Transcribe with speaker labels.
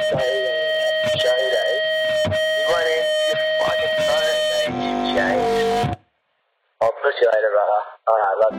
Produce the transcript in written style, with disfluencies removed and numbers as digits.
Speaker 1: You went into your fucking phone, mate, James. I'll push you later, brother. Alright, love you.